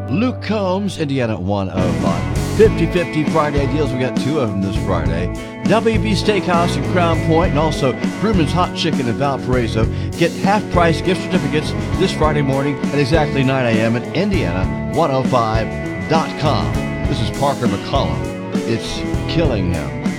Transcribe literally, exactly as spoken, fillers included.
Luke Combs, Indiana one oh five. fifty-fifty Friday deals. We got two of them this Friday. W B Steakhouse in Crown Point, and also Bruman's Hot Chicken in Valparaiso. Get half-price gift certificates this Friday morning at exactly nine a.m. at Indiana one oh five dot com. This is Parker McCollum. It's killing him.